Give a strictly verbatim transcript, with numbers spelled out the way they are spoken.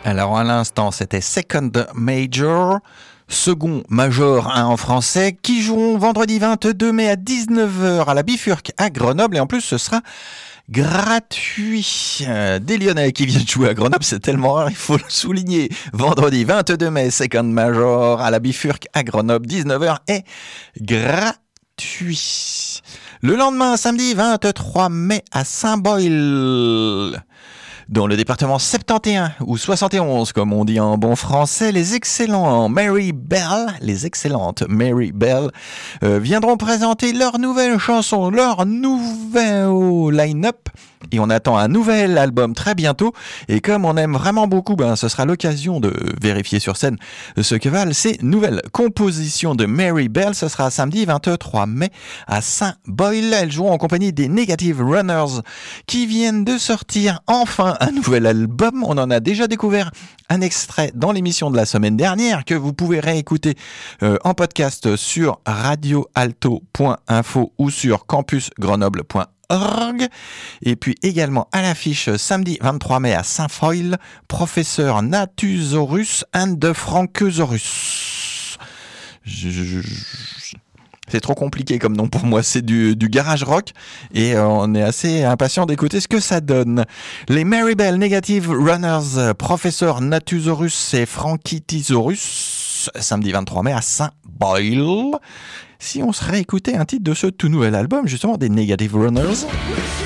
Alors à l'instant, c'était Second Major, second major hein, en français, qui joueront vendredi vingt-deux mai à dix-neuf heures à la Bifurque à Grenoble. Et en plus, ce sera gratuit. Euh, des Lyonnais qui viennent jouer à Grenoble, c'est tellement rare, il faut le souligner. Vendredi vingt-deux mai, Second Major à la Bifurque à Grenoble, dix-neuf heures est gratuit. Le lendemain, samedi vingt-trois mai à Saint-Boyle, dans le département soixante et un ou soixante et onze, comme on dit en bon français, les excellents Mary Bell, les excellentes Mary Bell, euh, viendront présenter leur nouvelle chanson, leur nouvel line-up. Et on attend un nouvel album très bientôt. Et comme on aime vraiment beaucoup, ben, ce sera l'occasion de vérifier sur scène ce que valent ces nouvelles compositions de Mary Bell. Ce sera samedi vingt-trois mai à Saint-Boyle. Elles joueront en compagnie des Negative Runners qui viennent de sortir enfin un nouvel album. On en a déjà découvert un extrait dans l'émission de la semaine dernière que vous pouvez réécouter euh, en podcast sur radio alto point info ou sur campus grenoble point org. Et puis également à l'affiche samedi vingt-trois mai à Saint-Foyle, Professeur Natusaurus and the Frankosaurus. Je, je, je, c'est trop compliqué comme nom pour moi, c'est du, du garage rock et euh, on est assez impatient d'écouter ce que ça donne. Les Mary Bell Negative Runners, Professeur Natusaurus et Frankitisaurus, samedi vingt-trois mai à Saint-Boyle. Si on se réécoutait un titre de ce tout nouvel album, justement des Negative Runners.